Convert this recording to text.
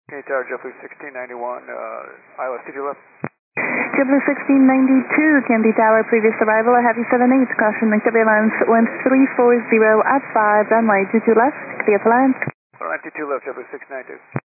Okay, Tower, JetBlue 1691, ILS 22 left. JetBlue 1692, Kennedy Tower, previous arrival, I have you 78, caution, Victoria Airlines, wind 340 at 5, runway 22 left, clear for land. Runway 22 left, JetBlue 692.